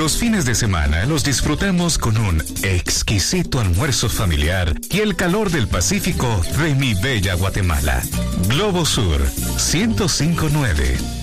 Los fines de semana los disfrutamos con un exquisito almuerzo familiar y el calor del Pacífico de mi bella Guatemala. Globo Sur 105.9.